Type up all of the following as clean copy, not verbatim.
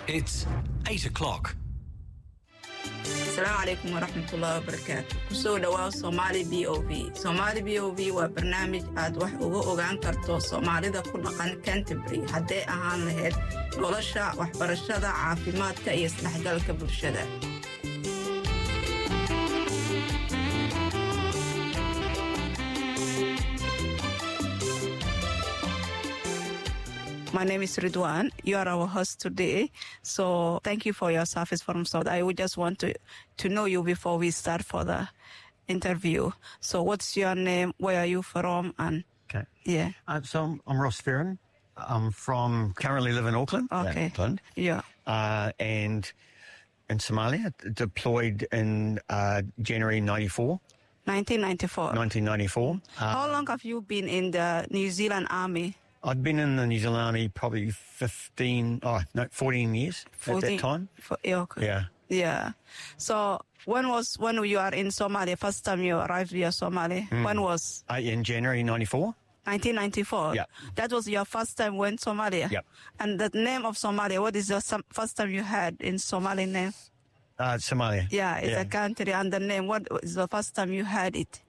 It's 8 o'clock. Asalaamu calaykum waraxmatullahi wabarakaatu. Kusoo dhawaa Somali BOV. Somali BOV waa barnaamij aad wax uga ogaan karto Soomaalida ku dhaqan Canterbury hadday ahaan lahayd nolosha, waxbarashada, caafimaadka iyo isdhexgalka bulshada. My name is Ridwan. You are our host today. So thank you for your service from South. I would just want to know you before we start for the interview. So what's your name? Where are you from? And okay. Yeah. So I'm Ross Ferrin. I'm currently live in Auckland. Okay. Auckland. Yeah. And in Somalia, deployed in January 94. 1994. 1994. How long have you been in the New Zealand Army? I'd been in the New Zealand Army probably 14 years at that time. Okay. Yeah. Yeah. So when you are in Somalia, first time you arrived via Somalia, when was? In January 94. 1994? Yeah. That was your first time when Somalia? Yep. And the name of Somalia, what is the first time you had in Somali name? Somalia. Yeah, it's a country, and the name, what is the first time you had it?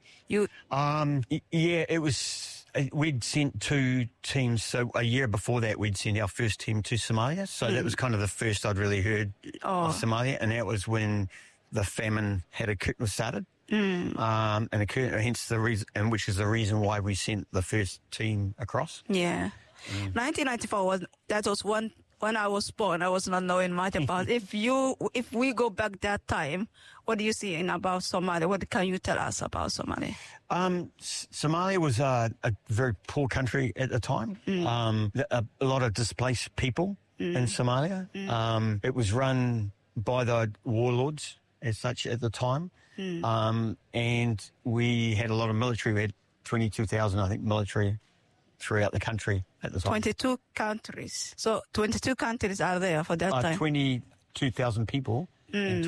It was... We'd sent two teams. So a year before that, we'd sent our first team to Somalia. So that was kind of the first I'd really heard of Somalia. And that was when the famine was started. And hence the reason, and which is the reason why we sent the first team across. Yeah. 1994 was when I was born. I was not knowing much about it. If we go back that time, what do you see about Somalia? What can you tell us about Somalia? Somalia was a very poor country at the time. A lot of displaced people in Somalia. It was run by the warlords as such at the time. And we had a lot of military. We had 22,000, I think, military throughout the country at the time. 22 countries. So 22 countries are there for that time? 22,000 people in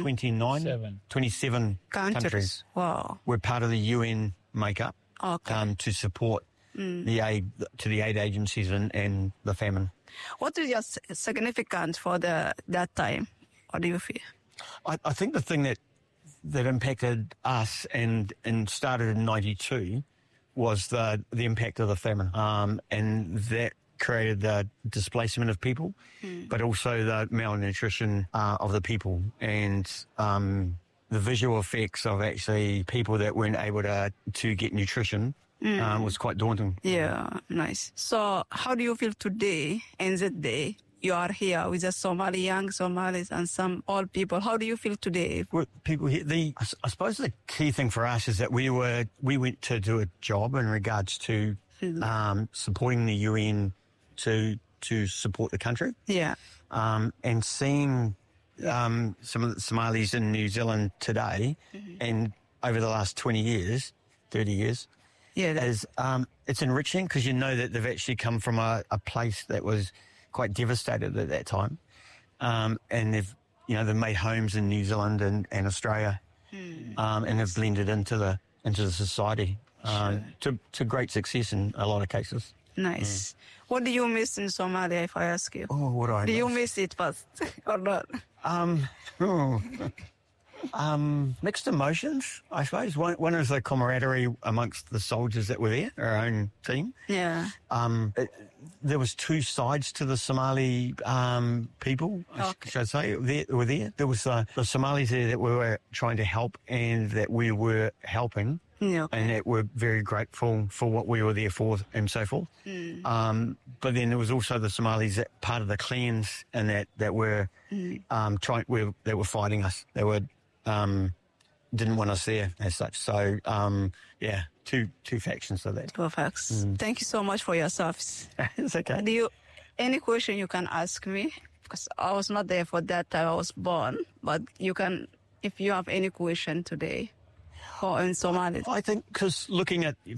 27 countries. Wow. We're part of the UN makeup to support the aid to the aid agencies and the famine. What is your significance for that time? What do you feel? I think the thing that impacted us and started in 92 was the impact of the famine, and that created the displacement of people, but also the malnutrition of the people, and the visual effects of actually people that weren't able to get nutrition was quite daunting. Yeah, nice. So how do you feel today, in that day? You are here with the Somali young Somalis and some old people. How do you feel today? Well, people here, I suppose the key thing for us is that we went to do a job in regards to supporting the UN to support the country. Yeah. And seeing some of the Somalis in New Zealand today and over the last 20 years, 30 years, it's enriching because you know that they've actually come from a place that was quite devastated at that time, and they've made homes in New Zealand and Australia, and have blended into the society to great success in a lot of cases. Nice. What do you miss in Somalia, if I ask you? Oh, what do I miss? Do you miss it first or not? Mixed emotions, I suppose. One is the camaraderie amongst the soldiers that were there, our own team. Yeah. There was two sides to the Somali people, should I say, were there. There was the Somalis there that we were trying to help and that we were helping. Yeah, okay. And that we're very grateful for what we were there for and so forth. But then there was also the Somalis that part of the clans and that were that were fighting us. They were didn't want us there as such. So two factions of that. Two facts. Thank you so much for your service. It's okay. Any question you can ask me? Because I was not there for that time. I was born, but you can, if you have any question today. Or in Somali? I think because looking at